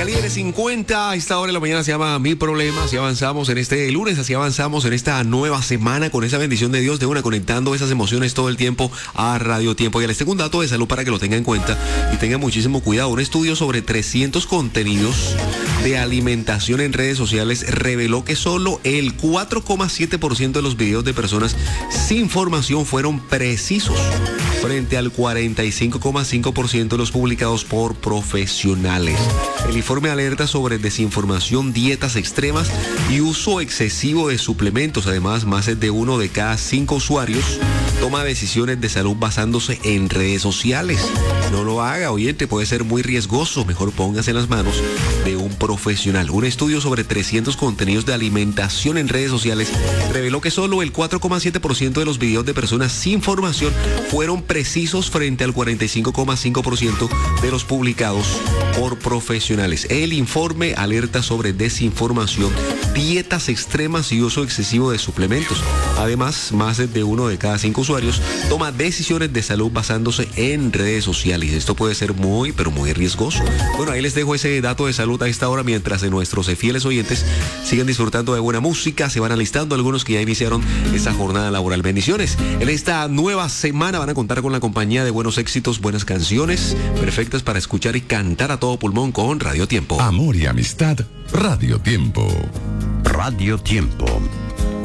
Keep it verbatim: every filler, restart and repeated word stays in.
Calibre cincuenta, a esta hora de la mañana se llama Mi Problema. Así avanzamos en este lunes, así avanzamos en esta nueva semana con esa bendición de Dios, de una conectando esas emociones todo el tiempo a Radio Tiempo. Y les tengo un dato de salud para que lo tengan en cuenta y tengan muchísimo cuidado. Un estudio sobre trescientos contenidos de alimentación en redes sociales reveló que solo el cuatro coma siete por ciento de los videos de personas sin formación fueron precisos, frente al cuarenta y cinco coma cinco por ciento de los publicados por profesionales. El informe alerta sobre desinformación, dietas extremas y uso excesivo de suplementos. Además, más de uno de cada cinco usuarios toma decisiones de salud basándose en redes sociales. No lo haga, oyente, puede ser muy riesgoso. Mejor póngase en las manos de un profesional. Un estudio sobre trescientos contenidos de alimentación en redes sociales reveló que solo el cuatro coma siete por ciento de los videos de personas sin formación fueron precisos, frente al cuarenta y cinco coma cinco por ciento de los publicados por profesionales. El informe alerta sobre desinformación, dietas extremas y uso excesivo de suplementos. Además, más de uno de cada cinco usuarios toma decisiones de salud basándose en redes sociales. Esto puede ser muy, pero muy riesgoso. Bueno, ahí les dejo ese dato de salud a esta hora, mientras nuestros fieles oyentes siguen disfrutando de buena música. Se van alistando algunos que ya iniciaron esta jornada laboral. Bendiciones. En esta nueva semana van a contar con la compañía de buenos éxitos, buenas canciones, perfectas para escuchar y cantar a todo pulmón con Radio Tiempo. Amor y amistad, Radio Tiempo. Radio Tiempo.